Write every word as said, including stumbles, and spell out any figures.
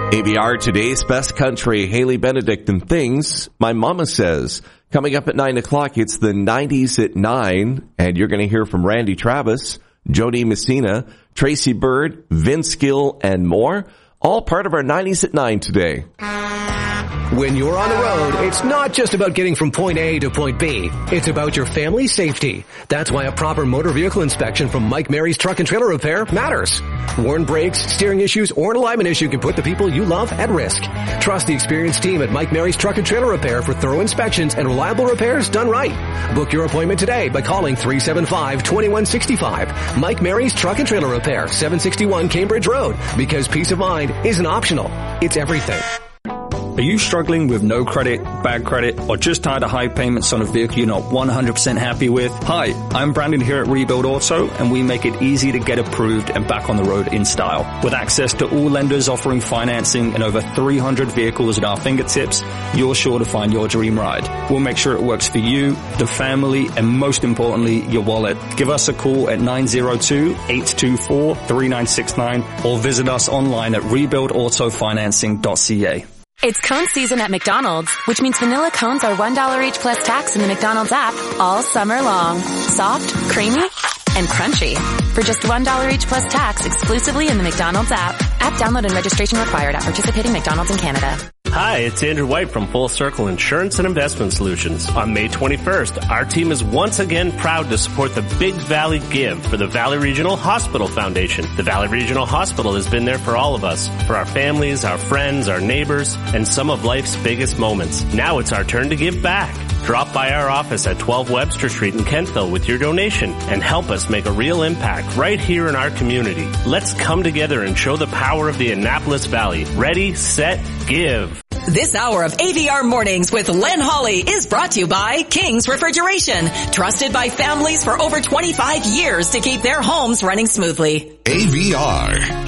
A V R, today's best country, Haley Benedict and Things My Mama Says. Coming up at nine o'clock, it's the nineties at nine, and you're going to hear from Randy Travis, Jody Messina, Tracy Bird, Vince Gill, and more. All part of our nineties at nine today. When you're on the road, it's not just about getting from point A to point B. It's about your family's safety. That's why a proper motor vehicle inspection from Mike Mary's Truck and Trailer Repair matters. Worn brakes, steering issues, or an alignment issue can put the people you love at risk. Trust the experienced team at Mike Mary's Truck and Trailer Repair for thorough inspections and reliable repairs done right. Book your appointment today by calling three seven five, two one six five. Mike Mary's Truck and Trailer Repair, seven sixty-one Cambridge Road. Because peace of mind isn't optional. It's everything. Are you struggling with no credit, bad credit, or just tired of high payments on a vehicle you're not one hundred percent happy with? Hi, I'm Brandon here at Rebuild Auto, and we make it easy to get approved and back on the road in style. With access to all lenders offering financing and over three hundred vehicles at our fingertips, you're sure to find your dream ride. We'll make sure it works for you, the family, and most importantly, your wallet. Give us a call at nine zero two, eight two four, three nine six nine or visit us online at rebuild auto financing dot c a. It's cone season at McDonald's, which means vanilla cones are one dollar each plus tax in the McDonald's app all summer long. Soft, creamy, and crunchy. For just one dollar each plus tax exclusively in the McDonald's app. App download and registration required at participating McDonald's in Canada. Hi, it's Andrew White from Full Circle Insurance and Investment Solutions. On May twenty-first, our team is once again proud to support the Big Valley Give for the Valley Regional Hospital Foundation. The Valley Regional Hospital has been there for all of us, for our families, our friends, our neighbors, and some of life's biggest moments. Now it's our turn to give back. Drop by our office at twelve Webster Street in Kentville with your donation and help us make a real impact right here in our community. Let's come together and show the power of the Annapolis Valley. Ready, set, give. This hour of A V R Mornings with Len Hawley is brought to you by King's Refrigeration, trusted by families for over twenty-five years to keep their homes running smoothly. A V R.